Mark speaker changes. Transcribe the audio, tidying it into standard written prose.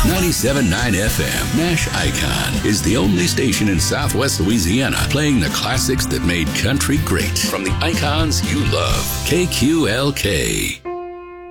Speaker 1: 97.9 FM, Nash Icon, is the only station in Southwest Louisiana playing the classics that made country great from the icons you love. KQLK.